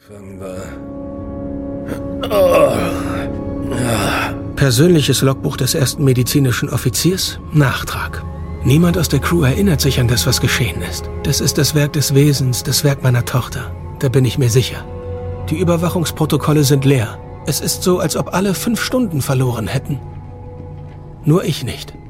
Persönliches Logbuch des ersten medizinischen Offiziers, Nachtrag. Niemand aus der Crew erinnert sich an das, was geschehen ist. Das ist das Werk des Wesens, das Werk meiner Tochter. Da bin ich mir sicher. Die Überwachungsprotokolle sind leer. Es ist so, als ob alle 5 Stunden verloren hätten. Nur ich nicht.